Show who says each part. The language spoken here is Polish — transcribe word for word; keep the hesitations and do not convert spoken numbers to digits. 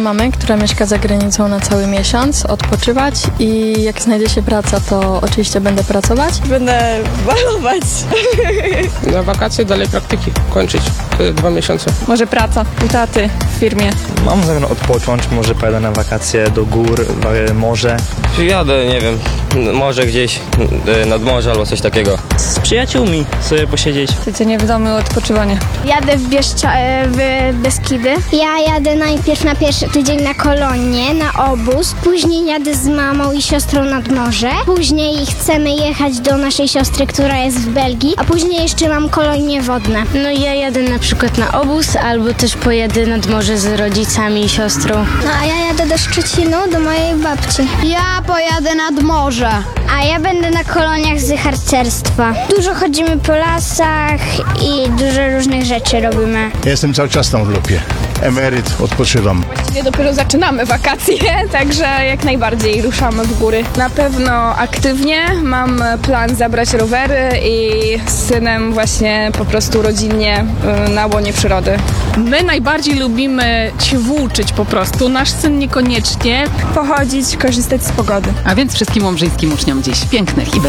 Speaker 1: mamy, która mieszka za granicą na cały miesiąc, odpoczywać i jak znajdzie się praca, to oczywiście będę pracować.
Speaker 2: Będę balować.
Speaker 3: Na wakacje dalej praktyki kończyć. To dwa miesiące.
Speaker 2: Może praca u taty w firmie.
Speaker 4: Mam zamiar odpocząć, może pojadę na wakacje do gór, morze.
Speaker 5: Jadę, nie wiem, może gdzieś nad morze albo coś takiego.
Speaker 4: Z przyjaciółmi sobie posiedzieć.
Speaker 2: Siedzenie w domu, odpoczywanie.
Speaker 6: Jadę w, Bieszcza, w Beskidy. Ja jadę najpierw na pierwszy tydzień na kolonię, na obóz. Później jadę z mamą i siostrą nad morze. Później chcemy jechać do naszej siostry, która jest w Belgii. A później jeszcze mam kolonie wodne.
Speaker 7: No ja jadę na przykład na obóz, albo też pojedę nad morze z rodzicami i siostrą.
Speaker 6: No a ja jadę do Szczecinu, do mojej babci.
Speaker 8: Ja pojadę nad morze.
Speaker 6: A ja będę na koloniach z harcerstwa. Dużo chodzimy po lasach i dużo różnych rzeczy robimy.
Speaker 9: Ja jestem cały czas tam w Lopie. Emeryt, odpoczywam.
Speaker 2: Właściwie dopiero zaczynamy wakacje, także jak najbardziej ruszamy w góry. Na pewno aktywnie. Mam plan zabrać rowery i z synem właśnie po prostu rodzinnie na łonie przyrody.
Speaker 10: My najbardziej lubimy ćwuczyć po prostu, nasz syn niekoniecznie.
Speaker 2: Pochodzić, korzystać z pogody.
Speaker 10: A więc wszystkim łomżyńskim uczniom dziś pięknych i